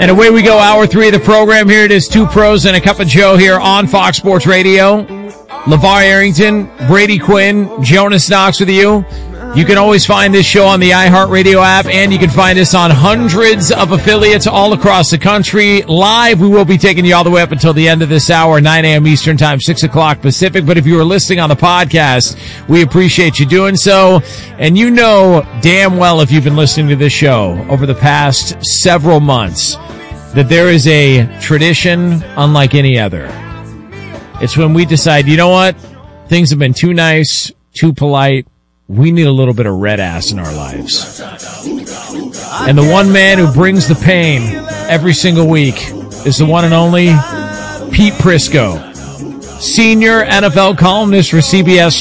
And away we go, hour 3 of the program. Here it is, Two Pros and a Cup of Joe here on Fox Sports Radio. LeVar Arrington, Brady Quinn, Jonas Knox with you. You can always find this show on the iHeartRadio app, and you can find us on hundreds of affiliates all across the country. Live, we will be taking you all the way up until the end of this hour, 9 a.m. Eastern Time, 6 o'clock Pacific. But if you are listening on the podcast, we appreciate you doing so. And you know damn well, if you've been listening to this show over the past several months, that there is a tradition unlike any other. It's when we decide, you know what? Things have been too nice, too polite. We need a little bit of red ass in our lives. And the one man who brings the pain every single week is the one and only Pete Prisco, senior NFL columnist for CBS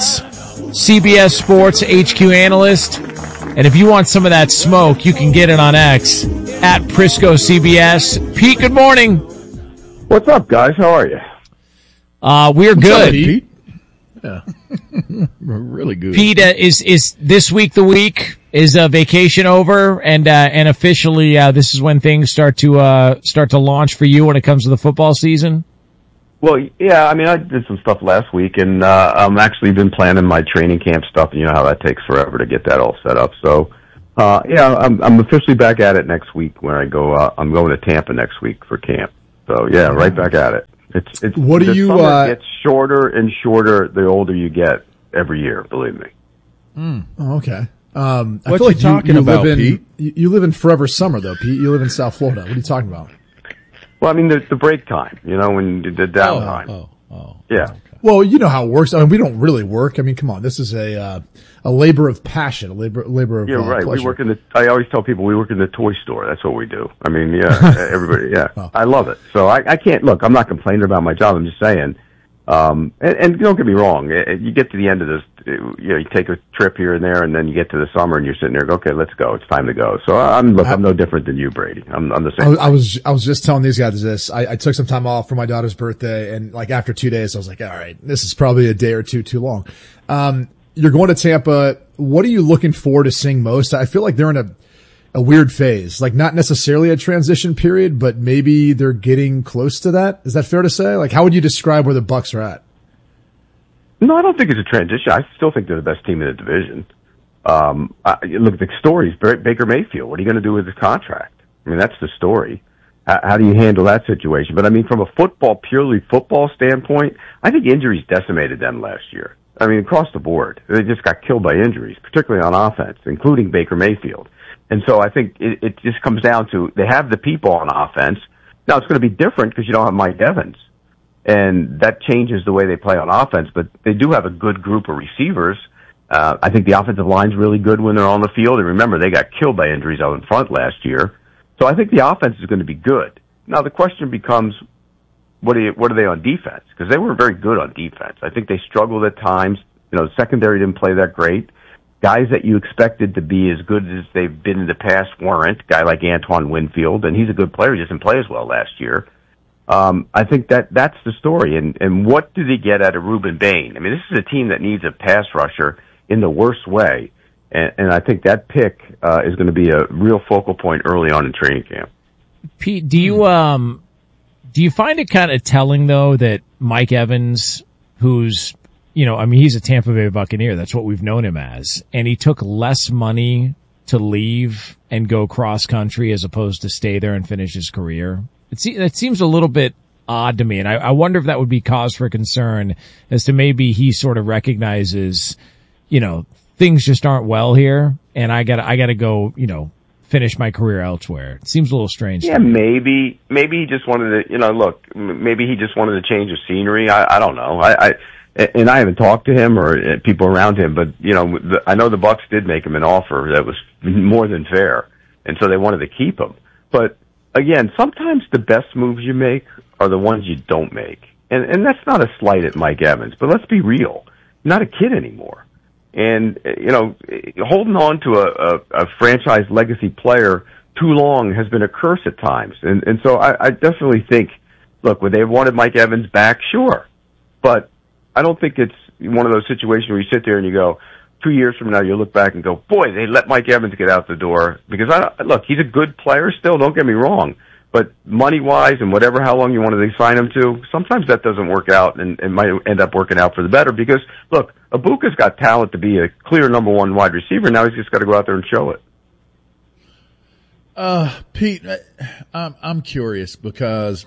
Sports HQ analyst. And if you want some of that smoke, you can get it on X at Prisco CBS. Pete, good morning. What's up, guys? How are you? We're good. Pete? Yeah. Really good. Pete, is this week the week? Is vacation over? And officially, this is when things start to launch for you when it comes to the football season? Well, yeah, I mean, I did some stuff last week, and I'm actually been planning my training camp stuff, and you know how that takes forever to get that all set up. So, yeah, I'm officially back at it next week when I go, I'm going to Tampa next week for camp. So, yeah, right back at it. It's what do you, summer gets shorter and shorter the older you get every year, believe me. Oh, okay. I what feel like you talking about, Pete? You live in forever summer, though, Pete. You live in South Florida. What are you talking about? Well, I mean, the break time, you know, when the downtime. Yeah. Okay. Well, you know how it works. I mean, we don't really work. I mean, come on. This is a labor of passion, a labor of yeah, right. pleasure. We work I always tell people we work in the toy store. That's what we do. I mean, yeah, everybody, yeah. Oh. I love it. So I can't, look, I'm not complaining about my job. I'm just saying, and don't get me wrong. You get to the end of this, you know, you take a trip here and there, and then you get to the summer and you're sitting there, okay, let's go. It's time to go. So I'm no different than you, Brady. I'm the same. I was just telling these guys this. I took some time off for my daughter's birthday, and like after 2 days, I was like, all right, this is probably a day or two too long. You're going to Tampa. What are you looking forward to seeing most? I feel like they're in a weird phase, like not necessarily a transition period, but maybe they're getting close to that. Is that fair to say? Like, how would you describe where the Bucs are at? No, I don't think it's a transition. I still think they're the best team in the division. Look, the story is Baker Mayfield. What are you going to do with his contract? I mean, that's the story. How do you handle that situation? But I mean, from a purely football standpoint, I think injuries decimated them last year. I mean, across the board. They just got killed by injuries, particularly on offense, including Baker Mayfield. And so I think it just comes down to they have the people on offense. Now, it's going to be different because you don't have Mike Evans. And that changes the way they play on offense, but they do have a good group of receivers. I think the offensive line's really good when they're on the field. And remember, they got killed by injuries out in front last year. So I think the offense is going to be good. Now, the question becomes, what are they on defense? Because they were very good on defense. I think they struggled at times. You know, the secondary didn't play that great. Guys that you expected to be as good as they've been in the past weren't. A guy like Antoine Winfield, and he's a good player. He just didn't play as well last year. I think that's the story. And what do they get out of Reuben Bain? I mean, this is a team that needs a pass rusher in the worst way. And I think that pick is going to be a real focal point early on in training camp. Pete, do you find it kind of telling, though, that Mike Evans, who's, you know, I mean, he's a Tampa Bay Buccaneer. That's what we've known him as. And he took less money to leave and go cross country as opposed to stay there and finish his career. It seems a little bit odd to me. And I wonder if that would be cause for concern as to maybe he sort of recognizes, you know, things just aren't well here. And I gotta go, you know, finish my career elsewhere. It seems a little strange. Yeah, maybe he just wanted to, you know, look, maybe he just wanted to change of scenery. I don't know. And I haven't talked to him or people around him, but, you know, I know the Bucs did make him an offer that was more than fair, and so they wanted to keep him. But, again, sometimes the best moves you make are the ones you don't make. And that's not a slight at Mike Evans, but let's be real. Not a kid anymore. And, you know, holding on to a franchise legacy player too long has been a curse at times. And so I definitely think, look, would they have wanted Mike Evans back? Sure. But I don't think it's one of those situations where you sit there and you go, 2 years from now, you look back and go, boy, they let Mike Evans get out the door. Because, look, he's a good player still, don't get me wrong. But money-wise and whatever, how long you want to sign him to, sometimes that doesn't work out and might end up working out for the better because, look, Ibuka's got talent to be a clear number one wide receiver. Now he's just got to go out there and show it. Pete, I'm curious because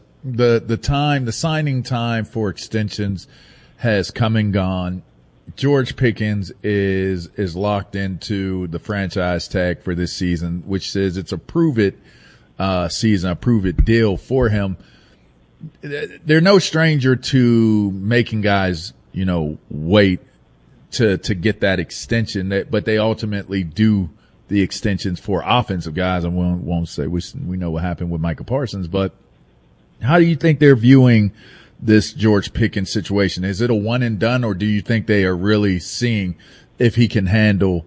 the signing time for extensions has come and gone. George Pickens is locked into the franchise tag for this season, which says it's a prove it season, a prove it deal for him. They're no stranger to making guys, wait to get that extension, but they ultimately do the extensions for offensive guys. I won't say we know what happened with Micah Parsons, but how do you think they're viewing this George Pickens situation? Is it a one and done, or do you think they are really seeing if he can handle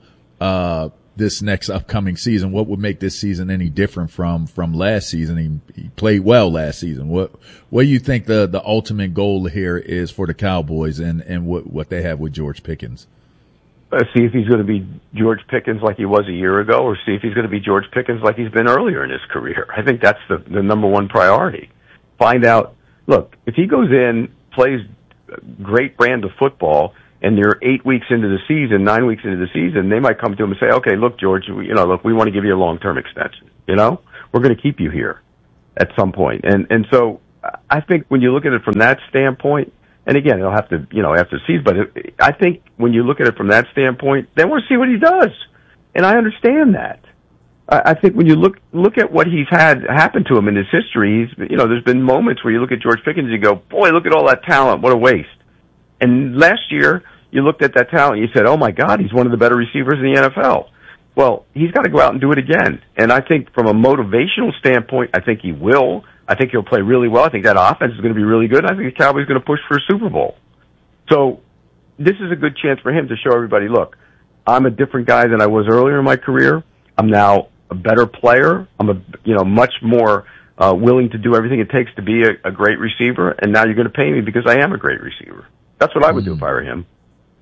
this next upcoming season? What would make this season any different from last season? He played well last season. What do you think the ultimate goal here is for the Cowboys and what they have with George Pickens? See if he's going to be George Pickens like he was a year ago, or see if he's going to be George Pickens like he's been earlier in his career. I think that's the number one priority. Find out, look, if he goes in, plays a great brand of football, and they're 8 weeks into the season, 9 weeks into the season, they might come to him and say, okay, look, George, we want to give you a long-term extension. We're going to keep you here at some point. And so I think when you look at it from that standpoint, and again, it'll have to, after the season, but I think when you look at it from that standpoint, then we'll see what he does. And I understand that. I think when you look at what he's had happen to him in his history, there's been moments where you look at George Pickens and you go, boy, look at all that talent. What a waste. And last year, you looked at that talent and you said, oh my God, he's one of the better receivers in the NFL. Well, he's got to go out and do it again. And I think from a motivational standpoint, I think he will. I think he'll play really well. I think that offense is going to be really good. I think the Cowboys are going to push for a Super Bowl. So this is a good chance for him to show everybody, look, I'm a different guy than I was earlier in my career. I'm now a better player. I'm much more willing to do everything it takes to be a great receiver. And now you're going to pay me because I am a great receiver. That's what I would do if I were him.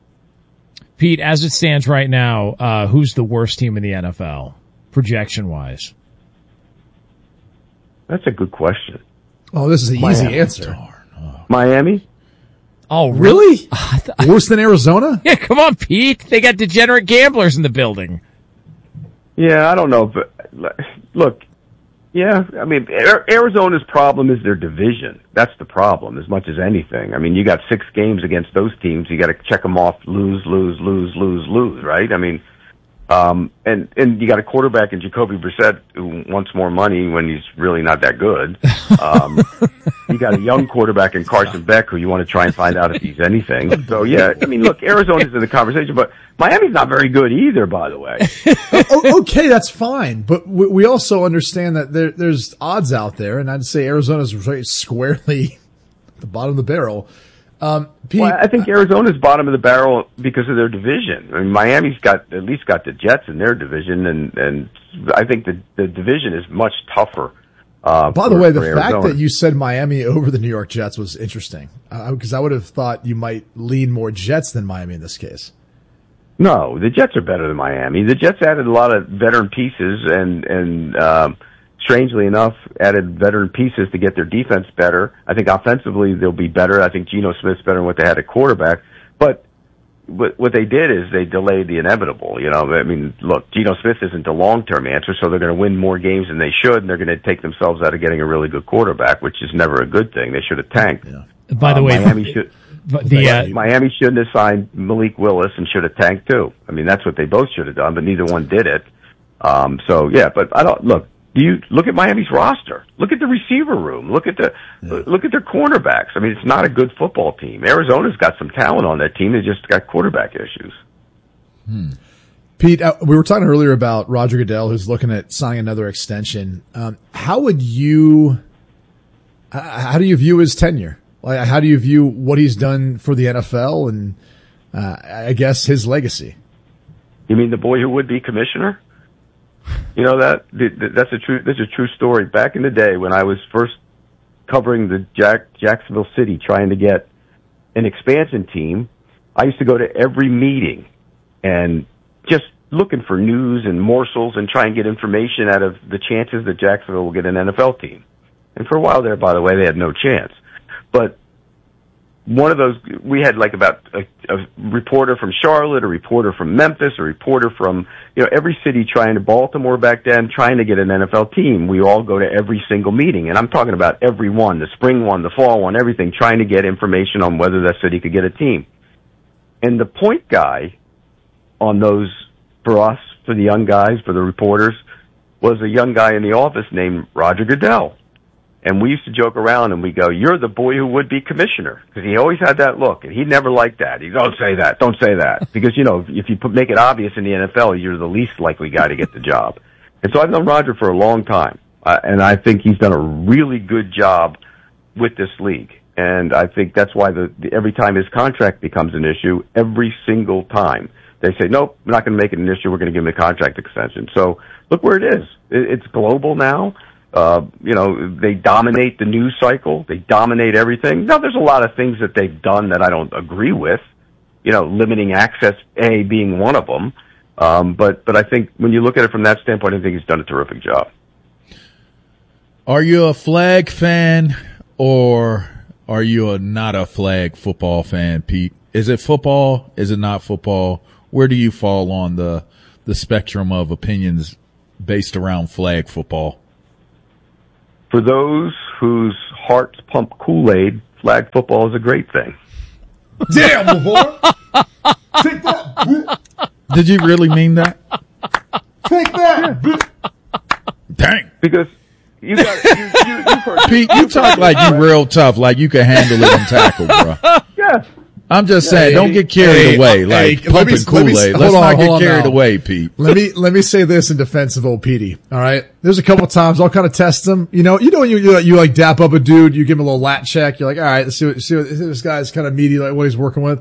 Pete, as it stands right now, who's the worst team in the NFL, projection-wise? That's a good question. Oh, this is an easy answer. Miami? Oh, really? Worse than Arizona? Yeah, come on, Pete. They got degenerate gamblers in the building. Yeah, I don't know. But look, yeah, I mean, Arizona's problem is their division. That's the problem as much as anything. I mean, you got 6 games against those teams. You got to check them off, lose, right? I mean, and you got a quarterback in Jacoby Brissett who wants more money when he's really not that good. You got a young quarterback in Carson Beck who you want to try and find out if he's anything. So yeah, I mean, look, Arizona's in the conversation, but Miami's not very good either, by the way. Okay, that's fine. But we also understand that there's odds out there, and I'd say Arizona's right squarely at the bottom of the barrel. Pete, well, I think Arizona's bottom of the barrel because of their division. I mean, Miami's at least got the Jets in their division, and I think the division is much tougher. By the way, the fact that you said Miami over the New York Jets was interesting, because I would have thought you might lean more Jets than Miami in this case. No, the Jets are better than Miami. The Jets added a lot of veteran pieces and strangely enough, added veteran pieces to get their defense better. I think offensively they'll be better. I think Geno Smith's better than what they had at quarterback. But what they did is they delayed the inevitable. I mean, look, Geno Smith isn't the long-term answer, so they're going to win more games than they should, and they're going to take themselves out of getting a really good quarterback, which is never a good thing. They should have tanked. Yeah. By the way, Miami shouldn't have signed Malik Willis and should have tanked too. I mean, that's what they both should have done, but neither one did it. So yeah, but look. You look at Miami's roster. Look at the receiver room. Look at their cornerbacks. I mean, it's not a good football team. Arizona's got some talent on that team. They just got quarterback issues. Pete, we were talking earlier about Roger Goodell, who's looking at signing another extension. How do you view his tenure? Like, how do you view what he's done for the NFL and I guess his legacy? You mean the boy who would be commissioner? That's a true story. Back in the day when I was first covering the Jacksonville City, trying to get an expansion team, I used to go to every meeting and just looking for news and morsels and try and get information out of the chances that Jacksonville will get an NFL team. And for a while there, by the way, they had no chance. But one of those, we had like about a reporter from Charlotte, a reporter from Memphis, a reporter from, every city trying to, Baltimore back then, trying to get an NFL team. We all go to every single meeting. And I'm talking about every one, the spring one, the fall one, everything, trying to get information on whether that city could get a team. And the point guy on those, for us, for the young guys, for the reporters, was a young guy in the office named Roger Goodell. And we used to joke around and we go, "You're the boy who would be commissioner." Because he always had that look, and he never liked that. He don't say that, don't say that. Because, if you make it obvious in the NFL, you're the least likely guy to get the job. And so I've known Roger for a long time. And I think he's done a really good job with this league. And I think that's why every time his contract becomes an issue, every single time, they say, "Nope, we're not going to make it an issue. We're going to give him a contract extension." So look where it is. It's global now. They dominate the news cycle. They dominate everything. Now, there's a lot of things that they've done that I don't agree with, limiting access, being one of them. But I think when you look at it from that standpoint, I think he's done a terrific job. Are you a flag fan or are you not a flag football fan, Pete? Is it football? Is it not football? Where do you fall on the spectrum of opinions based around flag football? For those whose hearts pump Kool-Aid, flag football is a great thing. Damn, LeVar. Take that. Did you really mean that? Take that. Dang. Because you've heard Pete, you talk like you real tough, like you can handle it and tackle, bro. Yeah. I'm just saying, don't get carried away. Like pumping Kool-Aid. Let's not get carried away, Pete. Let me say this in defense of old Petey. All right. There's a couple of times I'll kind of test him. You when you like dap up a dude, you give him a little lat check. You're like, all right, let's see what this guy's kind of meaty, like what he's working with.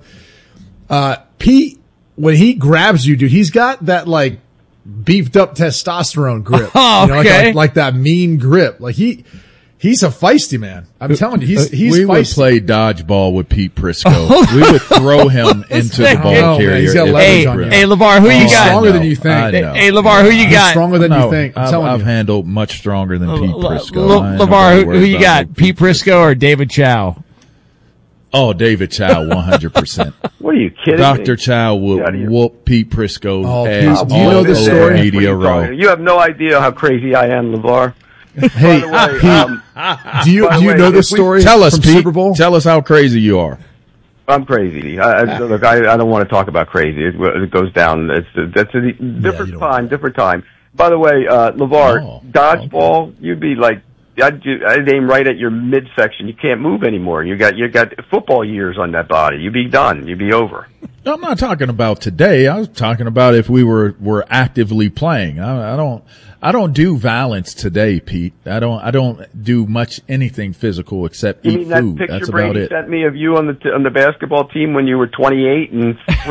Pete, when he grabs you, dude, he's got that like beefed up testosterone grip. Oh, okay. Like that mean grip. Like he's a feisty man. I'm telling you, he's we feisty. would play dodgeball with Pete Prisco. We would throw him into the ball carrier. He's got leverage on you. Hey, LeVar, who you got? Stronger than you think. Hey, LeVar, who you got? Stronger than you think. I'm telling I've you. handled much stronger than Pete Prisco. LeVar, who you got? Pete Prisco or David Chow? Oh, David Chow, 100%. What are you kidding Dr. me? Chow would whoop Pete Prisco's ass. Do you know the story? Media row. You have no idea how crazy I am, LeVar. Hey, Pete, do you know the story? Tell us, from Pete. Super Bowl? Tell us how crazy you are. I'm crazy. Look, I don't want to talk about crazy. It goes down. That's a different time. By the way, LeVar, dodgeball, you'd be like, I'd aim right at your midsection. You can't move anymore. You got football years on that body. You'd be done. You'd be over. I'm not talking about today. I was talking about if we were actively playing. I don't do violence today, Pete. I don't do much anything physical except You eat mean that food. picture That's Brady about it. sent me of you on the basketball team when you were 28 and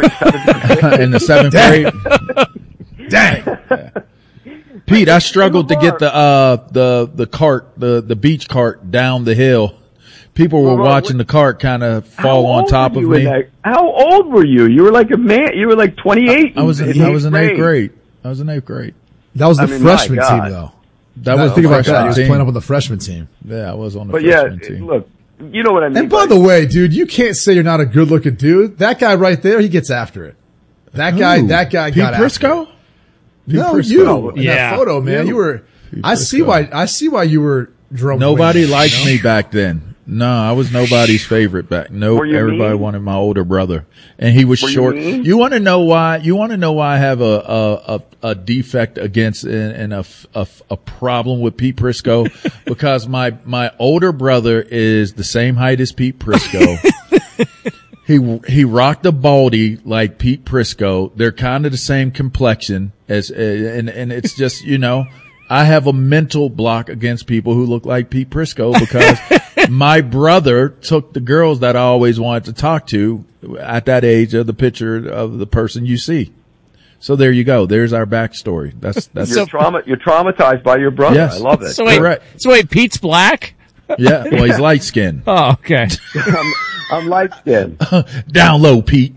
In the 7th grade. Dang. Yeah. Pete, I struggled to get the cart, the beach cart down the hill. People were watching the cart kind of fall on top of me. How old were you? You were like a man. You were like 28. I was in 8th grade. I was in 8th grade. That was the freshman team, though. That was think the about that. freshman He was team. playing up on the freshman team. Yeah, I was on the But freshman team. look, you know what I mean. And by the way, dude, you can't say you're not a good looking dude. That guy right there, he gets after it. That guy Pete got Prisco? after it. No, Prisco. you. In Yeah. that photo, man. You were. I see why you were drunk. Nobody liked me back then. No, I was nobody's favorite back. No, Were you everybody mean? wanted my older brother, and he was Were you short. mean? You want to know why? You want to know why I have a defect against and a problem with Pete Prisco? Because my older brother is the same height as Pete Prisco. He rocked a baldy like Pete Prisco. They're kind of the same complexion and it's just, I have a mental block against people who look like Pete Prisco because my brother took the girls that I always wanted to talk to at that age of the picture of the person you see. So there you go. There's our backstory. That's You're traumatized by your brother. Yes. I love it. So wait, Pete's black? yeah. Well, he's light skinned. Oh, okay. I'm light skinned. Down low, Pete.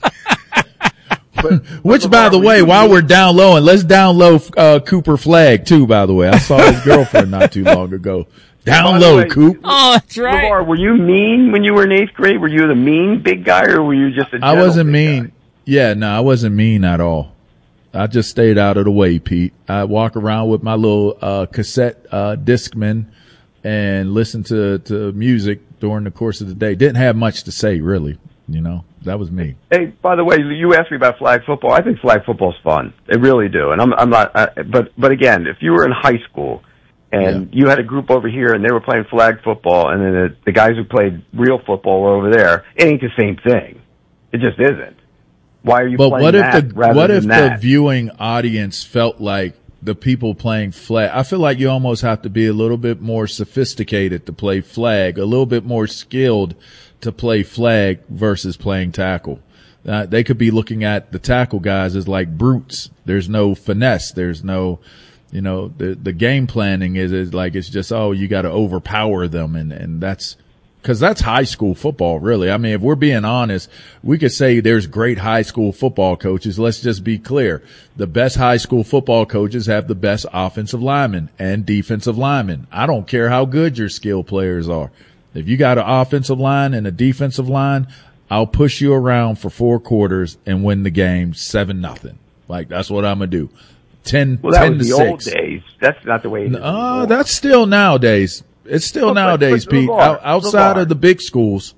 Which, by the way, while we're down low, and let's down low Cooper Flagg too. By the way, I saw his girlfriend not too long ago. Down low, Coop. Oh, that's right. LeVar, were you mean when you were in 8th grade? Were you the mean big guy, or were you just a gentle I wasn't big mean. guy? Yeah, no, I wasn't mean at all. I just stayed out of the way, Pete. I walk around with my little cassette Discman and listen to music during the course of the day. Didn't have much to say, really. You know, that was me. Hey, by the way, you asked me about flag football. I think flag football's fun. I really do. And I'm not. But again, if you were in high school and you had a group over here and they were playing flag football, and then the guys who played real football were over there, it ain't the same thing. It just isn't. Why are you playing that rather what than if that? the viewing audience felt like the people playing flag? I feel like you almost have to be a little bit more sophisticated to play flag, a little bit more skilled to play flag versus playing tackle. They could be looking at the tackle guys as like brutes. There's no finesse. There's no, you know, the game planning is like, it's just, oh, you got to overpower them. And that's, cause that's high school football, really. I mean, if we're being honest, we could say there's great high school football coaches. Let's just be clear. The best high school football coaches have the best offensive linemen and defensive linemen. I don't care how good your skill players are. If you got an offensive line and a defensive line, I'll push you around for 4 quarters and win the game 7-0. Like, that's what I'm going to do. 10 Well, that 10 was to the 6. old days. That's not the way it is anymore. That's still nowadays. It's still nowadays, but Pete. LeVar, Outside LeVar. of the big schools.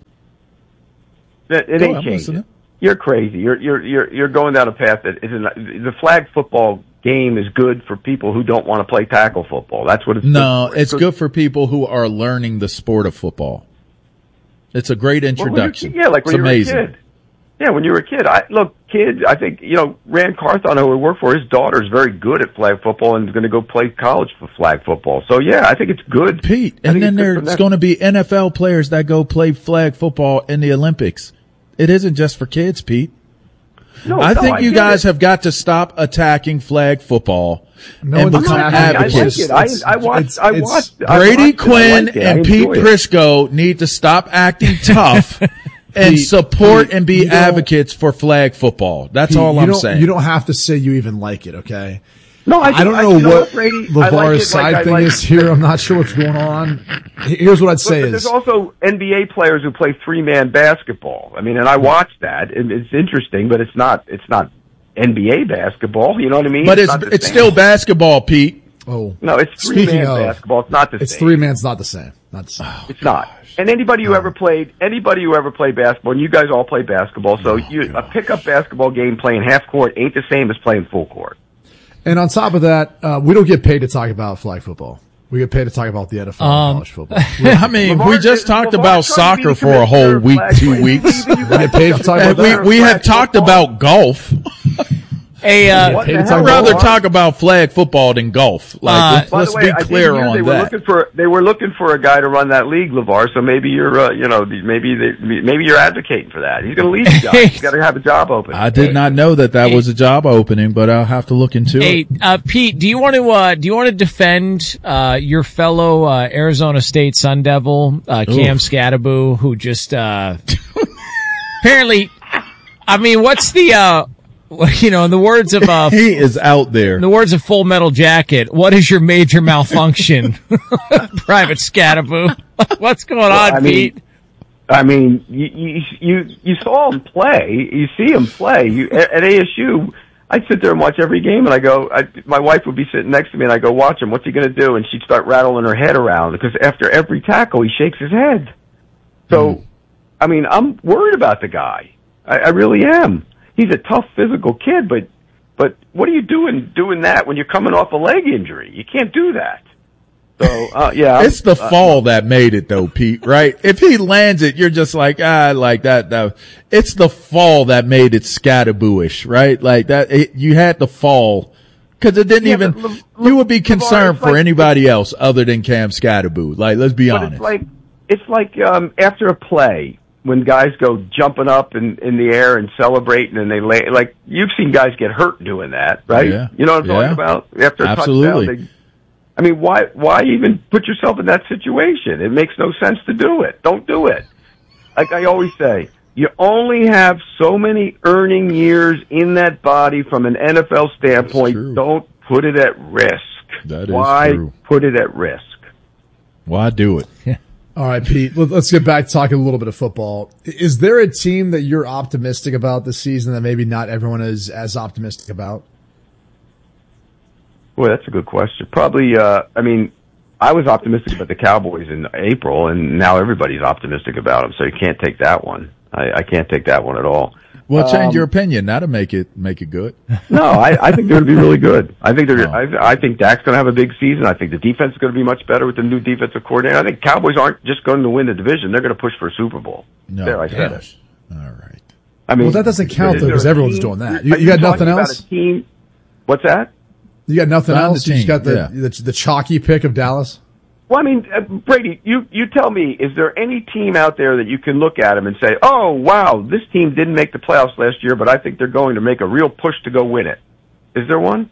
It Go ain't ahead, I'm changing. listening. You're crazy. You're going down a path that isn't. The flag football game is good for people who don't want to play tackle football. That's what it's. No, good for. it's good for people who are learning the sport of football. It's a great introduction. Well, like when it's you amazing. were a kid. Yeah, when you were a kid. Kids, I think, Rand Carthon, who I work for, his daughter's very good at flag football and is going to go play college for flag football. So, yeah, I think it's good. Pete, I and think then it's good for there's them. going to be NFL players that go play flag football in the Olympics. It isn't just for kids, Pete. I think you guys have got to stop attacking flag football and become advocates. I watched Brady Quinn and Pete Prisco need to stop acting tough and support and be advocates for flag football. That's all I'm saying. You don't have to say you even like it, okay? No, I don't know what LeVar's side thing is here. I'm not sure what's going on. Here's what I'd say There's also NBA players who play 3-man basketball. I mean, and I watched that. It's interesting, but it's not NBA basketball. You know what I mean? But it's still basketball, Pete. Oh. No, it's 3-man basketball. It's not the same. It's 3-man's not the same. Not the same. It's not. And anybody who ever played basketball, and you guys all play basketball, so a pickup basketball game playing half court ain't the same as playing full court. And on top of that, we don't get paid to talk about flag football. We get paid to talk about the NFL and college football. I mean, we just talked about soccer for a whole week, 2 weeks. We get paid to talk about that. We have talked about golf. Hey, I'd rather talk about flag football than golf. Like, let's be clear on that. They were looking for a guy to run that league, LeVar. So maybe you're, maybe you're advocating for that. He's going to lead you guys. He's got to have a job open. I did not know that was a job opening, but I'll have to look into it. Hey, Pete, do you want to defend your fellow Arizona State Sun Devil, Cam Scattaboo, who just apparently? I mean, what's the in the words of he is out there. In the words of Full Metal Jacket, what is your major malfunction, Private Scattaboo? What's going on, Pete? I mean, you saw him play. You see him play. At ASU, I'd sit there and watch every game, and my wife would be sitting next to me, and I go, watch him. What's he going to do? And she'd start rattling her head around because after every tackle, he shakes his head. So, I mean, I'm worried about the guy. I really am. He's a tough physical kid, but what are you doing that when you're coming off a leg injury? You can't do that. So, it's the fall that made it though, Pete, right? If he lands it, you're just like, like that. It's the fall that made it Scattaboo-ish, right? Like that, you had the fall. Cause it didn't you would be concerned for anybody else other than Cam Scattaboo. Like, let's be honest. It's like after a play, when guys go jumping up in the air and celebrating and they lay, like, you've seen guys get hurt doing that, right? Yeah. You know what I'm talking about? After a touchdown. I mean, why even put yourself in that situation? It makes no sense to do it. Don't do it. Like I always say, you only have so many earning years in that body from an NFL standpoint. Don't put it at risk. That is Why true. put it at risk? Why do it? Yeah. All right, Pete, let's get back to talking a little bit of football. Is there a team that you're optimistic about this season that maybe not everyone is as optimistic about? Boy, that's a good question. Probably, I was optimistic about the Cowboys in April, and now everybody's optimistic about them, so you can't take that one. I can't take that one at all. Well, change your opinion now to make it good. No, I think they're going to be really good. I think I think Dak's going to have a big season. I think the defense is going to be much better with the new defensive coordinator. I think Cowboys aren't just going to win the division; they're going to push for a Super Bowl. No, there, I said it. All right. I mean, Well, that doesn't count though because everyone's doing that. You got nothing else. What's that? You got nothing Find else. the You just team, got the chalky pick of Dallas. Well, I mean, Brady, you tell me, is there any team out there that you can look at them and say, oh, wow, this team didn't make the playoffs last year, but I think they're going to make a real push to go win it? Is there one?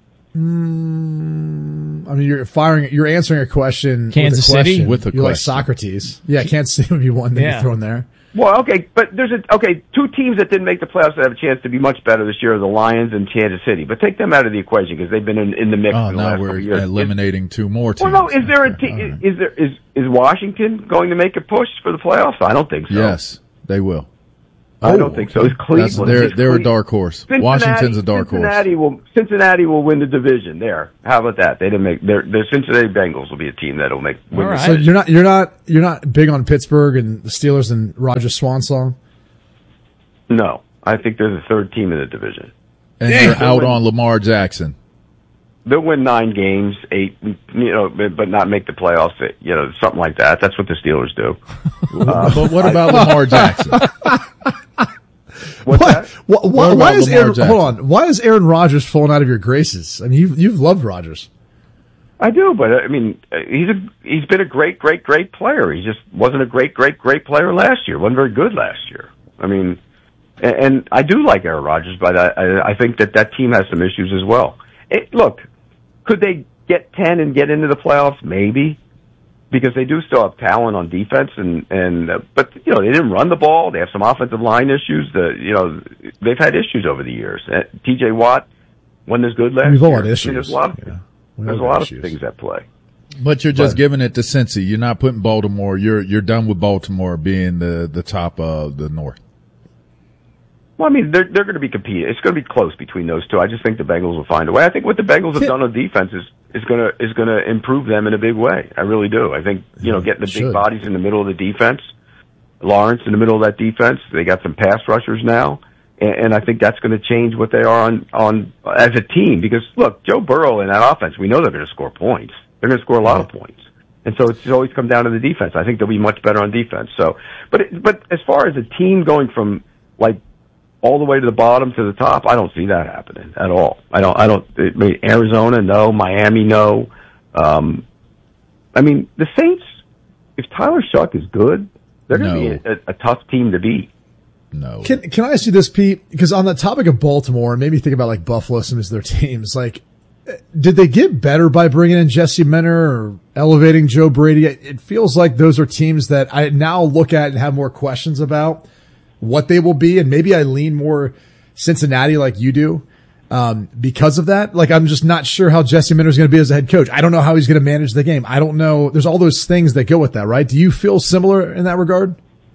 I mean, you're answering a question. Kansas with a City? question. With a You're like question. Socrates. Yeah, Kansas City would be one that you throw in there. Well, okay, but there's two teams that didn't make the playoffs that have a chance to be much better this year are the Lions and Kansas City. But take them out of the equation because they've been in the mix Oh, for the now last couple we're of years. eliminating two more teams. Well, no, is there a Okay, team? all right. Is Washington going to make a push for the playoffs? I don't think so. Yes, they will. I don't think so. It's Cleveland. They're It's a Cleveland. dark horse. Cincinnati- Washington's a dark horse. Cincinnati will win the division. There. How about that? They didn't make. The Cincinnati Bengals will be a team that'll win. All right. So you're not big on Pittsburgh and the Steelers and Rogers' swan song. No, I think they're the third team in the division. And you're out on Lamar Jackson. They'll win 9 games, 8, but not make the playoffs. Something like that. That's what the Steelers do. But what about Lamar Jackson? What's that? Why about is Lamar Aaron? Jackson? Hold on. Why is Aaron Rodgers falling out of your graces? I mean, you've loved Rodgers. I do, but I mean, he's been a great player. He just wasn't a great player last year. Wasn't very good last year. I mean, and I do like Aaron Rodgers, but I think that team has some issues as well. Look, could they get 10 and get into the playoffs? Maybe, because they do still have talent on defense, but they didn't run the ball. They have some offensive line issues. They've had issues over the years. T.J. Watt wasn't as good last year. We've all had I mean, issues. there's a lot of things at play. But you're just giving it to Cincy. You're not putting Baltimore. You're done with Baltimore being the top of the North. Well, I mean, they're going to be competing. It's going to be close between those two. I just think the Bengals will find a way. I think what the Bengals have done on defense is going to improve them in a big way. I really do. I think getting the big bodies in the middle of the defense, Lawrence in the middle of that defense. They got some pass rushers now, and I think that's going to change what they are on as a team. Because look, Joe Burrow and that offense, we know they're going to score points. They're going to score a lot of points. And so it's always come down to the defense. I think they'll be much better on defense. So, but as far as a team going from like all the way to the bottom to the top, I don't see that happening at all. I mean, Arizona, no. Miami, no. I mean, the Saints, if Tyler Shuck is good, they're going to be a tough team to beat. No. Can I ask you this, Pete? Because on the topic of Baltimore, and maybe think about like Buffalo, some of their teams, like, did they get better by bringing in Jesse Minter or elevating Joe Brady? It feels like those are teams that I now look at and have more questions about what they will be, and maybe I lean more Cincinnati like you do because of that. Like, I'm just not sure how Jesse Minter is going to be as a head coach. I don't know how he's going to manage the game. I don't know. There's all those things that go with that, right? Do you feel similar in that regard?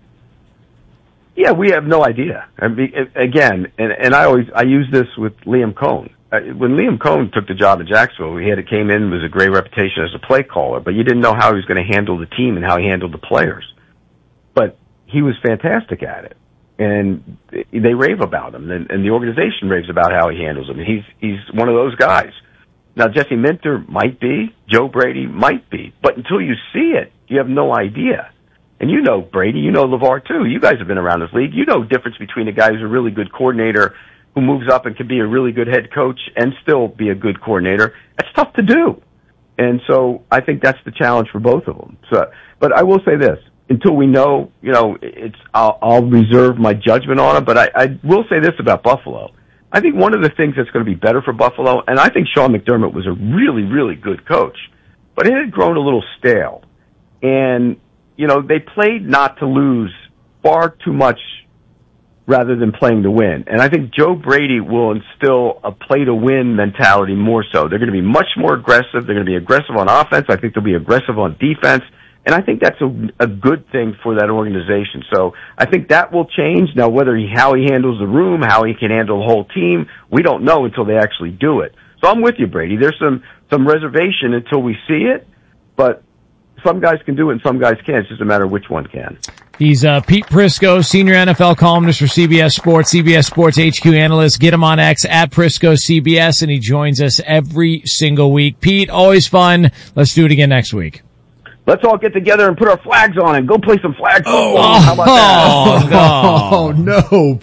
Yeah, we have no idea. I mean, again, and I use this with Liam Cohn. When Liam Cohn took the job at Jacksonville, came in with a great reputation as a play caller, but you didn't know how he was going to handle the team and how he handled the players. But he was fantastic at it. And they rave about him, and the organization raves about how he handles them. He's one of those guys. Now, Jesse Minter might be, Joe Brady might be, but until you see it, you have no idea. And you know Brady, you know LeVar too. You guys have been around this league. You know the difference between a guy who's a really good coordinator who moves up and can be a really good head coach and still be a good coordinator. That's tough to do. And so I think that's the challenge for both of them. So, but I will say this. Until we know, I'll reserve my judgment on it. But I will say this about Buffalo. I think one of the things that's going to be better for Buffalo, and I think Sean McDermott was a really, really good coach, but it had grown a little stale. And, they played not to lose far too much rather than playing to win. And I think Joe Brady will instill a play-to-win mentality more so. They're going to be much more aggressive. They're going to be aggressive on offense. I think they'll be aggressive on defense. And I think that's a good thing for that organization. So I think that will change. Now, how he handles the room, how he can handle the whole team, we don't know until they actually do it. So I'm with you, Brady. There's some reservation until we see it, but some guys can do it and some guys can't. It's just a matter of which one can. He's Pete Prisco, senior NFL columnist for CBS Sports, CBS Sports HQ analyst. Get him on X at Prisco CBS, and he joins us every single week. Pete, always fun. Let's do it again next week. Let's all get together and put our flags on and go play some flag football. Oh, how about that? Oh, no,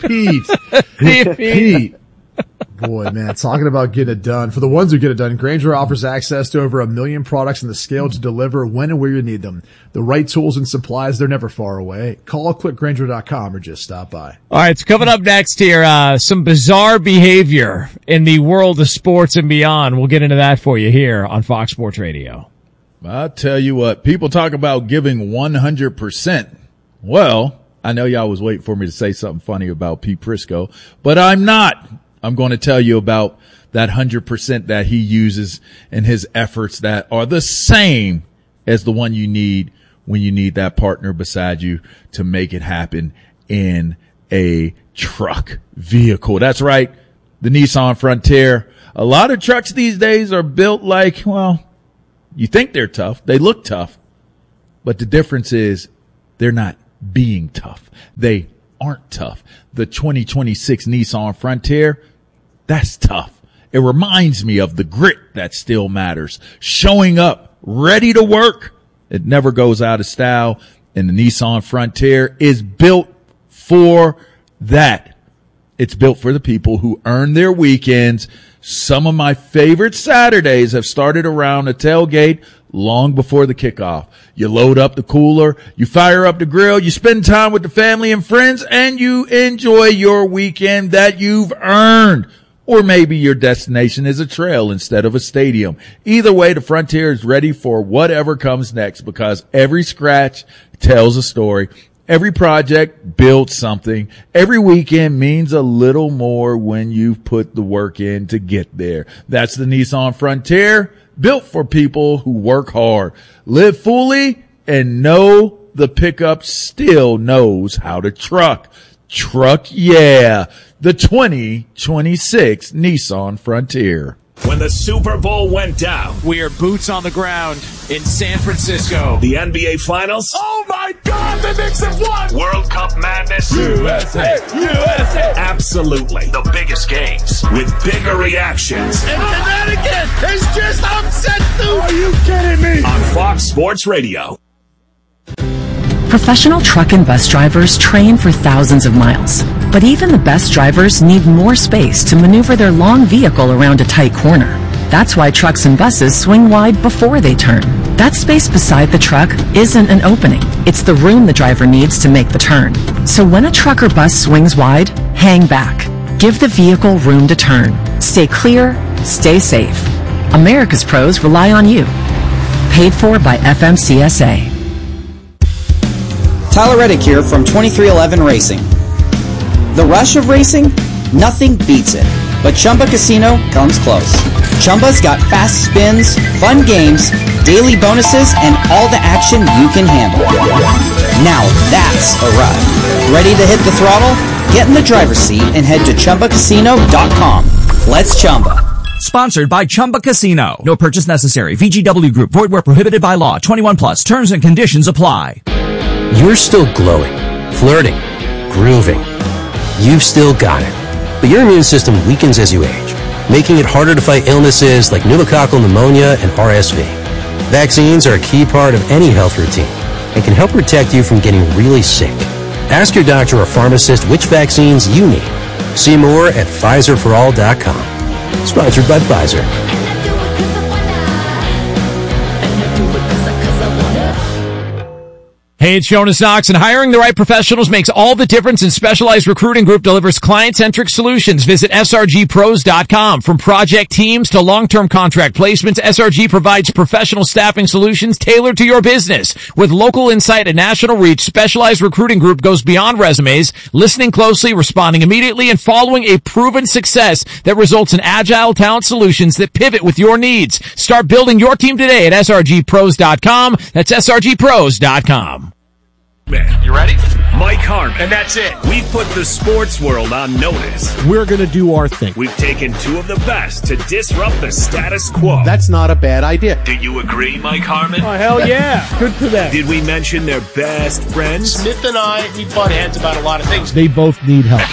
Pete. Pete. Boy, man, talking about getting it done. For the ones who get it done, Grainger offers access to over 1 million products and the scale to deliver when and where you need them. The right tools and supplies, they're never far away. Call clickgrainger.com or just stop by. All right, so coming up next here, some bizarre behavior in the world of sports and beyond. We'll get into that for you here on Fox Sports Radio. I'll tell you what, people talk about giving 100%. Well, I know y'all was waiting for me to say something funny about Pete Prisco, but I'm not. I'm going to tell you about that 100% that he uses in his efforts that are the same as the one you need when you need that partner beside you to make it happen in a truck vehicle. That's right. The Nissan Frontier. A lot of trucks these days are built like, well, you think they're tough. They look tough, but the difference is they're not being tough. They aren't tough. The 2026 Nissan Frontier, that's tough. It reminds me of the grit that still matters. Showing up, ready to work. It never goes out of style. And the Nissan Frontier is built for that. It's built for the people who earn their weekends. Some of my favorite Saturdays have started around a tailgate long before the kickoff. You load up the cooler, you fire up the grill, you spend time with the family and friends, and you enjoy your weekend that you've earned. Or maybe your destination is a trail instead of a stadium. Either way, the Frontier is ready for whatever comes next because every scratch tells a story. Every project builds something. Every weekend means a little more when you've put the work in to get there. That's the Nissan Frontier, built for people who work hard, live fully, and know the pickup still knows how to truck. Truck, yeah. The 2026 Nissan Frontier. When the Super Bowl went down, we are boots on the ground in San Francisco. The NBA Finals. Oh my God, the Knicks have won! World Cup madness. USA! USA! Absolutely. The biggest games with bigger reactions. And Connecticut is just upset too! Are you kidding me? On Fox Sports Radio. Professional truck and bus drivers train for thousands of miles. But even the best drivers need more space to maneuver their long vehicle around a tight corner. That's why trucks and buses swing wide before they turn. That space beside the truck isn't an opening. It's the room the driver needs to make the turn. So when a truck or bus swings wide, hang back. Give the vehicle room to turn. Stay clear, stay safe. America's pros rely on you. Paid for by FMCSA. Tyler Reddick here from 2311 Racing. The rush of racing? Nothing beats it. But Chumba Casino comes close. Chumba's got fast spins, fun games, daily bonuses, and all the action you can handle. Now that's a ride. Ready to hit the throttle? Get in the driver's seat and head to ChumbaCasino.com. Let's Chumba. Sponsored by Chumba Casino. No purchase necessary. VGW Group. Void where prohibited by law. 21 plus. Terms and conditions apply. You're still glowing, flirting, grooving. You've still got it. But your immune system weakens as you age, making it harder to fight illnesses like pneumococcal pneumonia and RSV. Vaccines are a key part of any health routine and can help protect you from getting really sick. Ask your doctor or pharmacist which vaccines you need. See more at PfizerForAll.com. Sponsored by Pfizer. Hey, it's Jonas Knox, and hiring the right professionals makes all the difference, and Specialized Recruiting Group delivers client-centric solutions. Visit srgpros.com. From project teams to long-term contract placements, SRG provides professional staffing solutions tailored to your business. With local insight and national reach, Specialized Recruiting Group goes beyond resumes, listening closely, responding immediately, and following a proven success that results in agile talent solutions that pivot with your needs. Start building your team today at srgpros.com. That's srgpros.com. You ready? Mike Harmon. And that's it. We've put the sports world on notice. We're going to do our thing. We've taken two of the best to disrupt the status quo. That's not a bad idea. Do you agree, Mike Harmon? Oh, hell yeah. Good for them. Did we mention their best friends? Smith and I, we butt heads about a lot of things. They both need help.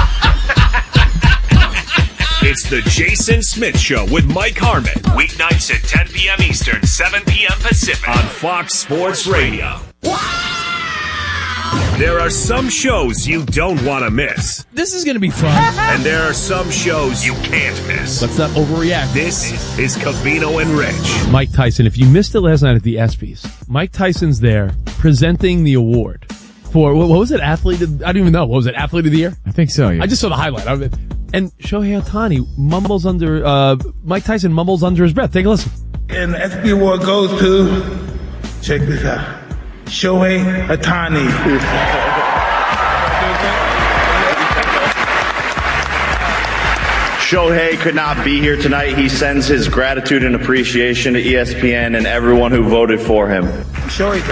It's the Jason Smith Show with Mike Harmon. Weeknights at 10 p.m. Eastern, 7 p.m. Pacific on Fox Sports Radio. There are some shows you don't want to miss. This is going to be fun. And there are some shows you can't miss. Let's not overreact. This is Covino and Rich. Mike Tyson, if you missed it last night at the ESPYs, Mike Tyson's there presenting the award for, what was it, Athlete of, I don't even know. What was it, Athlete of the Year? I think so, yeah. I just saw the highlight of it. And Shohei Ohtani mumbles under, Mike Tyson mumbles under his breath. Take a listen. And the ESPY award goes to, check this out, Shohei Ohtani. Shohei could not be here tonight. He sends his gratitude and appreciation to ESPN and everyone who voted for him. Shohei the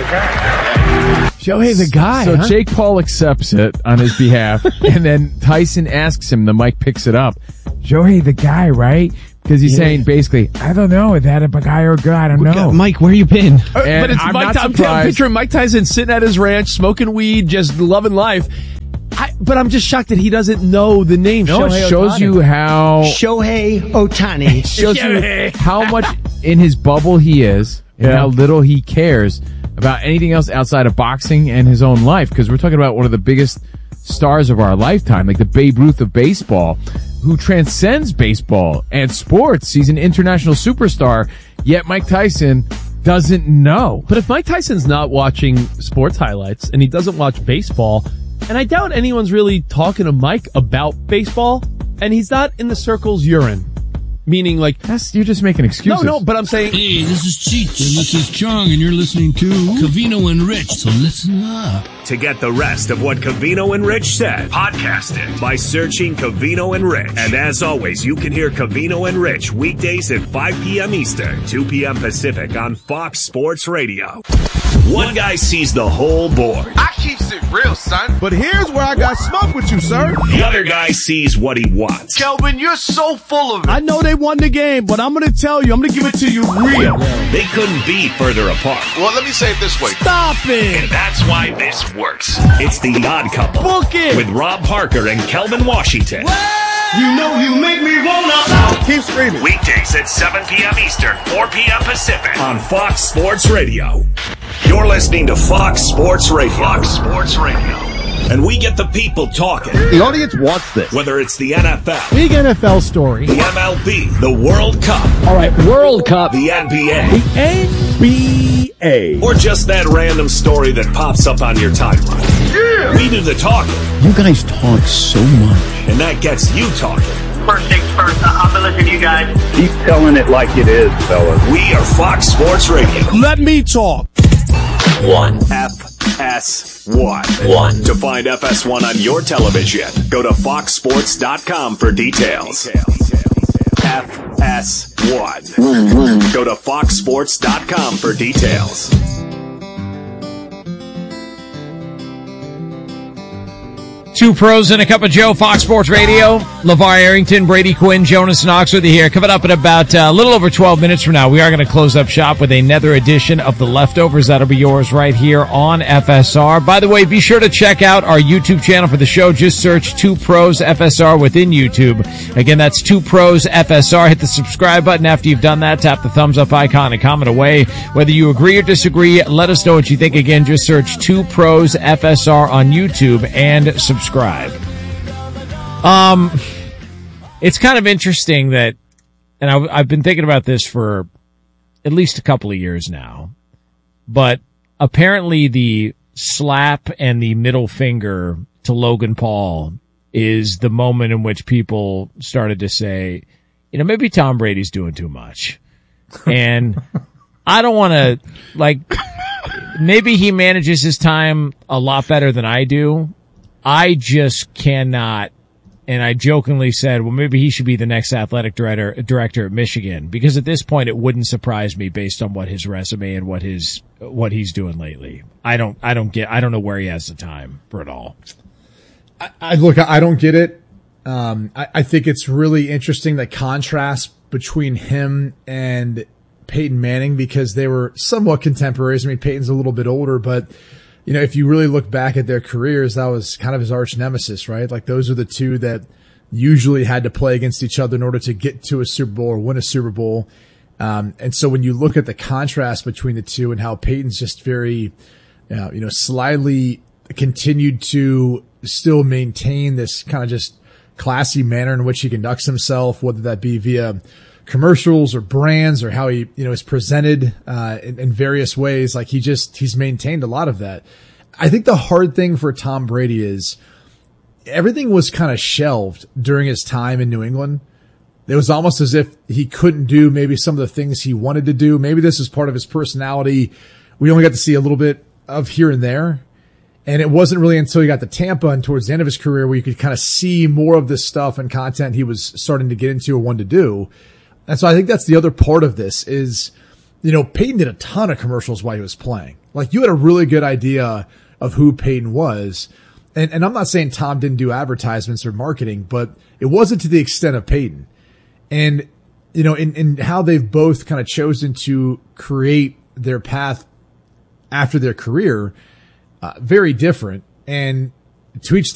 guy. Shohei the guy. So Jake Paul accepts it on his behalf, and then Tyson asks him, the mic picks it up, Shohei the guy, right? Because he's saying basically, I don't know, is that a guy or a girl? I don't know. Mike, where you been? But it's I'm picturing Mike Tyson sitting at his ranch, smoking weed, just loving life. But I'm just shocked that he doesn't know the name. No, Shohei it shows Ohtani. you how Shohei Ohtani. It shows you how much in his bubble he is and how little he cares about anything else outside of boxing and his own life. Because we're talking about one of the biggest stars of our lifetime, like the Babe Ruth of baseball, who transcends baseball and sports. He's an international superstar, yet Mike Tyson doesn't know. But if Mike Tyson's not watching sports highlights and he doesn't watch baseball, and I doubt anyone's really talking to Mike about baseball, and he's not in the circles you're in. Meaning, like, you're just making excuses. No, but I'm saying, hey, this is Cheech, and this is Chong, and you're listening to Covino and Rich, so listen up. To get the rest of what Covino and Rich said, podcast it by searching Covino and Rich. And as always, you can hear Covino and Rich weekdays at 5 p.m. Eastern, 2 p.m. Pacific on Fox Sports Radio. One guy sees the whole board. I keeps it real, son. But here's where I got smoke with you, sir. The other guy sees what he wants. Kelvin, you're so full of it. I know they won the game, but I'm going to tell you, I'm going to give it to you real. They couldn't be further apart. Well, let me say it this way. Stop it. And that's why this works. It's The Odd Couple. Book it. With Rob Parker and Kelvin Washington. You know you make me wanna. Keep screaming. Weekdays at 7 p.m. Eastern, 4 p.m. Pacific on Fox Sports Radio. You're listening to Fox Sports Radio. Fox Sports Radio. And we get the people talking. The audience wants this. Whether it's the NFL, big NFL story, the MLB, the World Cup. All right, World Cup, the NBA, the NBA, or just that random story that pops up on your timeline. Yeah. We do the talking. You guys talk so much, and that gets you talking. First things first, I'm gonna listen to you guys. Keep telling it like it is, fellas. We are Fox Sports Radio. Let me talk. One. FS1. To find FS1 on your television, go to foxsports.com for details. FS1. Go to foxsports.com for details. Two pros and a cup of Joe, Fox Sports Radio. LeVar Arrington, Brady Quinn, Jonas Knox with you here. Coming up in about a little over 12 minutes from now, we are going to close up shop with another edition of The Leftovers. That'll be yours right here on FSR. By the way, be sure to check out our YouTube channel for the show. Just search Two Pros FSR within YouTube. Again, that's Two Pros FSR. Hit the subscribe button after you've done that. Tap the thumbs up icon and comment away. Whether you agree or disagree, let us know what you think. Again, just search Two Pros FSR on YouTube and subscribe. It's kind of interesting that, and I've been thinking about this for at least a couple of years now, but apparently the slap and the middle finger to Logan Paul is the moment in which people started to say, maybe Tom Brady's doing too much. And I don't want to, maybe he manages his time a lot better than I do. I just cannot. And I jokingly said, well, maybe he should be the next athletic director at Michigan, because at this point it wouldn't surprise me based on what his resume and what he's doing lately. I don't know where he has the time for it all. I don't get it. I think it's really interesting, the contrast between him and Peyton Manning, because they were somewhat contemporaries. I mean, Peyton's a little bit older, but if you really look back at their careers, that was kind of his arch nemesis, right? Like, those are the two that usually had to play against each other in order to get to a Super Bowl or win a Super Bowl. And so when you look at the contrast between the two and how Peyton's just very, slyly continued to still maintain this kind of just classy manner in which he conducts himself, whether that be via commercials or brands or how he, is presented, in various ways. Like, he's maintained a lot of that. I think the hard thing for Tom Brady is everything was kind of shelved during his time in New England. It was almost as if he couldn't do maybe some of the things he wanted to do. Maybe this is part of his personality. We only got to see a little bit of here and there. And it wasn't really until he got to Tampa and towards the end of his career where you could kind of see more of this stuff and content he was starting to get into or wanted to do. And so I think that's the other part of this is, Peyton did a ton of commercials while he was playing. Like, you had a really good idea of who Peyton was. And I'm not saying Tom didn't do advertisements or marketing, but it wasn't to the extent of Peyton. And, in how they've both kind of chosen to create their path after their career, very different. And to each